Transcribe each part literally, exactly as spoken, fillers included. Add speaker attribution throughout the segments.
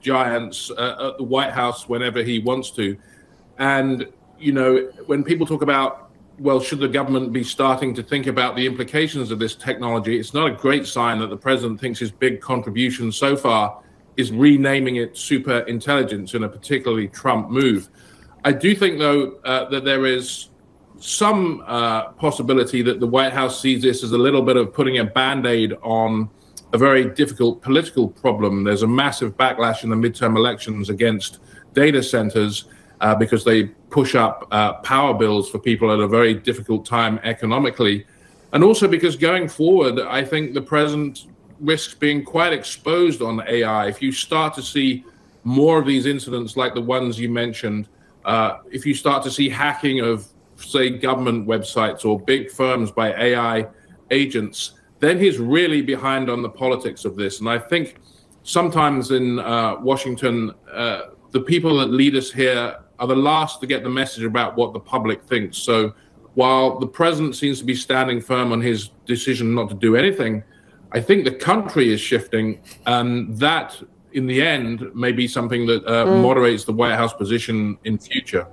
Speaker 1: giants uh, at the White House whenever he wants to. And, you know, when people talk about, well, should the government be starting to think about the implications of this technology, it's not a great sign that the president thinks his big contribution so far is renaming it super intelligence in a particularly Trump move. I do think, though, uh, that there is some uh, possibility that the White House sees this as a little bit of putting a Band-Aid on a very difficult political problem. There's a massive backlash in the midterm elections against data centers uh, because they push up uh, power bills for people at a very difficult time economically. And also because going forward, I think the president risks being quite exposed on A I. If you start to see more of these incidents like the ones you mentioned, uh, if you start to see hacking of, say, government websites or big firms by A I agents, then he's really behind on the politics of this. And I think sometimes in uh, Washington, uh, the people that lead us here are the last to get the message about what the public thinks. So while the president seems to be standing firm on his decision not to do anything, I think the country is shifting, and that, in the end, may be something that uh, mm. moderates the White House position in future.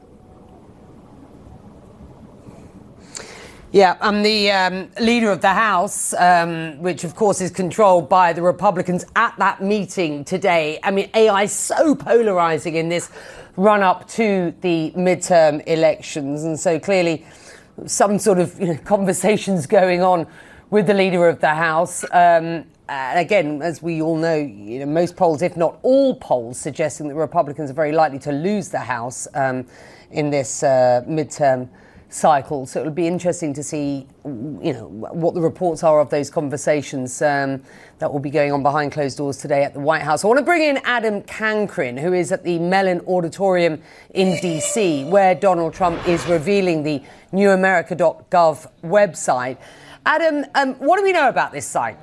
Speaker 2: Yeah, I'm the um, leader of the House, um, which of course is controlled by the Republicans at that meeting today. I mean, A I is so polarizing in this run-up to the midterm elections. And so clearly some sort of you know, conversations going on with the leader of the House. Um, and again, as we all know, you know, most polls, if not all polls, suggesting that Republicans are very likely to lose the House um, in this uh, midterm cycle. So it'll be interesting to see, you know, what the reports are of those conversations um, that will be going on behind closed doors today at the White House. I want to bring in Adam Cancrin, who is at the Mellon Auditorium in D C, where Donald Trump is revealing the new america dot gov website. Adam, um, what do we know about this site?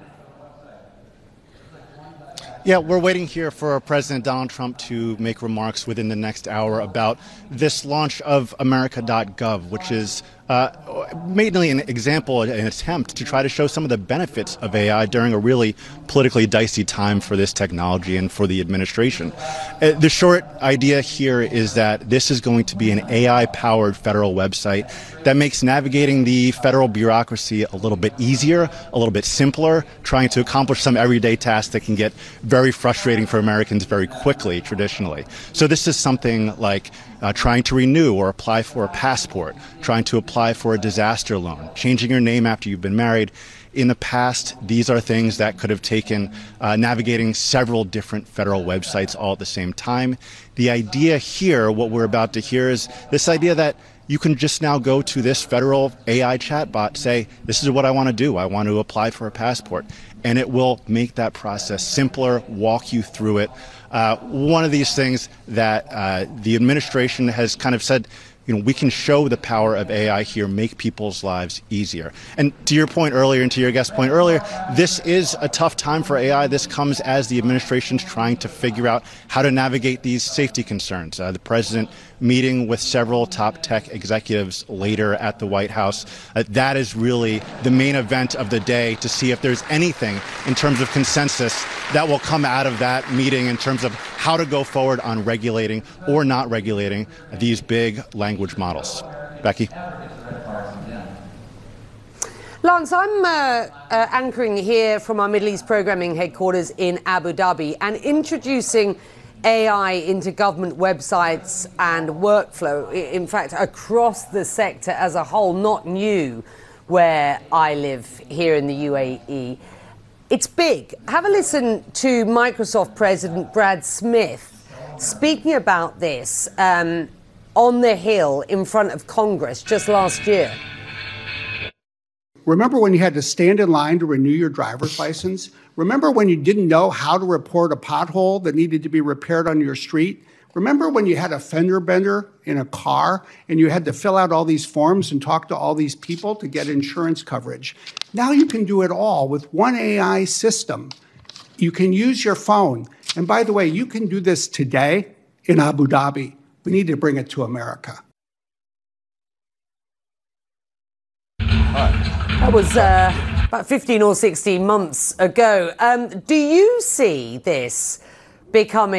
Speaker 3: Yeah, we're waiting here for President Donald Trump to make remarks within the next hour about this launch of america dot gov, which is uh, mainly an example, an attempt to try to show some of the benefits of A I during a really politically dicey time for this technology and for the administration. Uh, the short idea here is that this is going to be an A I-powered federal website that makes navigating the federal bureaucracy a little bit easier, a little bit simpler, trying to accomplish some everyday tasks that can get very frustrating for Americans very quickly, traditionally. So this is something like uh, trying to renew or apply for a passport, trying to apply for a disaster loan, changing your name after you've been married. In the past, these are things that could have taken uh, navigating several different federal websites all at the same time. The idea here, what we're about to hear, is this idea that you can just now go to this federal A I chatbot, say, this is what I want to do. I want to apply for a passport. And it will make that process simpler, walk you through it. Uh, one of these things that uh, the administration has kind of said, you know, we can show the power of A I here, make people's lives easier. And to your point earlier, and to your guest point earlier, this is a tough time for A I. This comes as the administration's trying to figure out how to navigate these safety concerns. Uh, the president meeting with several top tech executives later at the White House. Uh, that is really the main event of the day, to see if there's anything in terms of consensus that will come out of that meeting in terms of how to go forward on regulating or not regulating these big language models. Becky?
Speaker 2: Lance, I'm uh, uh, anchoring here from our Middle East programming headquarters in Abu Dhabi and introducing A I into government websites and workflow, in fact, across the sector as a whole, not new where I live here in the U A E. It's big. Have a listen to Microsoft President Brad Smith speaking about this um, on the Hill in front of Congress just last year.
Speaker 4: Remember when you had to stand in line to renew your driver's license? Remember when you didn't know how to report a pothole that needed to be repaired on your street? Remember when you had a fender bender in a car and you had to fill out all these forms and talk to all these people to get insurance coverage? Now you can do it all with one A I system. You can use your phone. And by the way, you can do this today in Abu Dhabi. We need to bring it to America.
Speaker 2: That was uh, about fifteen or sixteen months ago. Um, do you see this becoming